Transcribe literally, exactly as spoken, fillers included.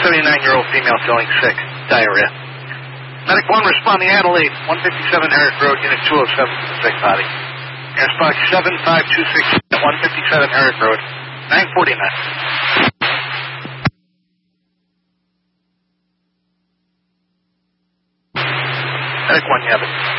seventy-nine-year-old female feeling sick, diarrhea. Medic one responding Adelaide, one fifty-seven Herrick Road, Unit two oh seven for the sick body. Airspock seven five two six at one fifty-seven Herrick Road, nine forty-nine. Medic one, you have it.